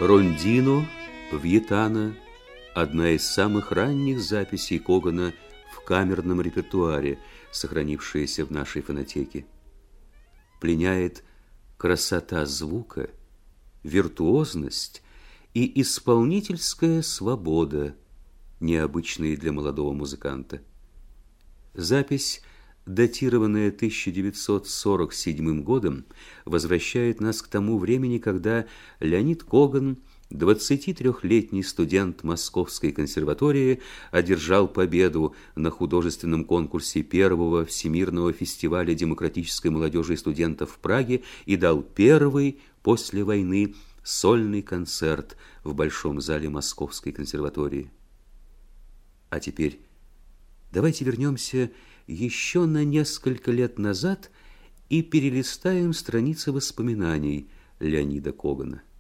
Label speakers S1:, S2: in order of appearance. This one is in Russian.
S1: Рондино Вьетана – одна из самых ранних записей Когана в камерном репертуаре, сохранившаяся в нашей фонотеке. Пленяет красота звука, виртуозность и исполнительская свобода, необычные для молодого музыканта. Запись, датированная 1947 годом, возвращает нас к тому времени, когда Леонид Коган, 23-летний студент Московской консерватории, одержал победу на художественном конкурсе первого Всемирного фестиваля демократической молодежи и студентов в Праге и дал первый после войны сольный концерт в Большом зале Московской консерватории. А теперь давайте вернемся еще на несколько лет назад и перелистаем страницы воспоминаний Леонида Когана.